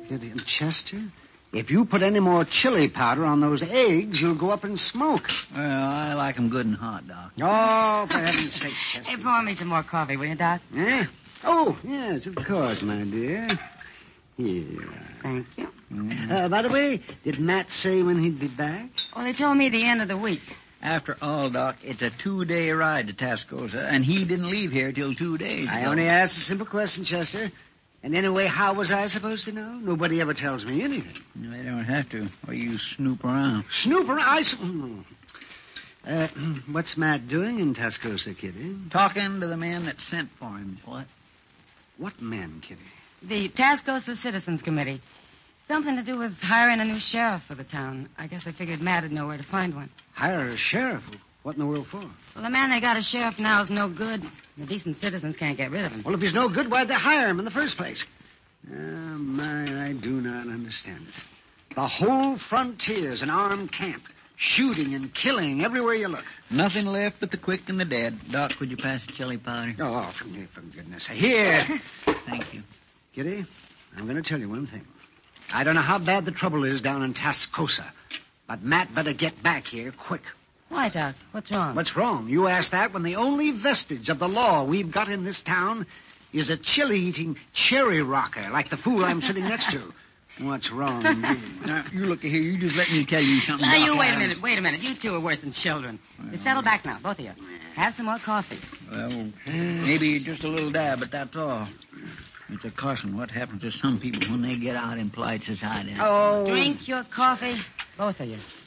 Chester, if you put any more chili powder on those eggs, you'll go up in smoke. Well, I like 'em good and hot, Doc. Oh, for heaven's sakes, Chester. Hey, pour me some more coffee, will you, Doc? Yeah? Oh, yes, of course, my dear. Here. Thank you. By the way, did Matt say when he'd be back? Well, they told me the end of the week. After all, Doc, it's a 2-day ride to Tascosa, and he didn't leave here till 2 days ago. I only asked a simple question, Chester. And anyway, how was I supposed to know? Nobody ever tells me anything. They don't have to, or you snoop around. Snoop around? What's Matt doing in Tascosa, Kitty? Talking to the man that sent for him. What? What men, Kitty? The Tascosa Citizens Committee. Something to do with hiring a new sheriff for the town. I guess they figured Matt would know where to find one. Hire a sheriff? What in the world for? Well, the man they got as sheriff now is no good. The decent citizens can't get rid of him. Well, if he's no good, why'd they hire him in the first place? Oh, my, I do not understand it. The whole frontier's an armed camp. Shooting and killing everywhere you look. Nothing left but the quick and the dead. Doc, would you pass the chili powder? Oh, for goodness sake. Here. Thank you. Kitty, I'm going to tell you one thing. I don't know how bad the trouble is down in Tascosa, but Matt better get back here quick. Why, Doc? What's wrong? What's wrong? You asked that when the only vestige of the law we've got in this town is a chili-eating cherry rocker like the fool I'm sitting next to. What's wrong? Now, you look here. You just let me tell you something. Now, Doc, you wait a minute. You two are worse than children. You settle back now, both of you. Have some more coffee. Well, maybe just a little dab, but that's all. It's a caution what happens to some people when they get out in polite society. Oh. Drink your coffee, both of you.